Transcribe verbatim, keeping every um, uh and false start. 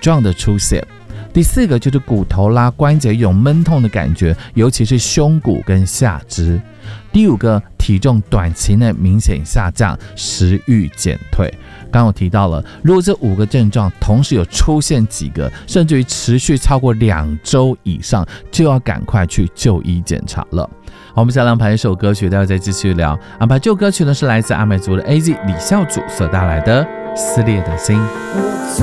状的出现。第四个就是骨头啦、关节有闷痛的感觉，尤其是胸骨跟下肢。第五个，体重短期内明显下降，食欲减退。刚刚我提到了，如果这五个症状同时有出现几个，甚至于持续超过两周以上，就要赶快去就医检查了。好，我们再来安排一首歌曲，待会再继续聊。安排这首歌曲呢是来自阿美族的 A Z 李孝祖所带来的《撕裂的心》。